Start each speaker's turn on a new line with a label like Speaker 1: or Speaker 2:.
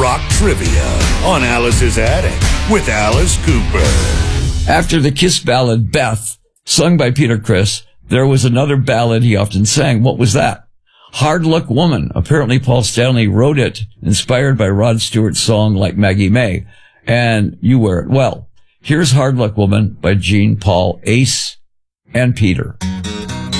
Speaker 1: rock trivia on Alice's Attic with Alice Cooper.
Speaker 2: After the Kiss ballad Beth, sung by Peter Criss, there was another ballad he often sang. What was that? Hard Luck Woman. Apparently Paul Stanley wrote it, inspired by Rod Stewart's song Like Maggie May, and you wear it well. Here's Hard Luck Woman by Gene, Paul, Ace, and Peter.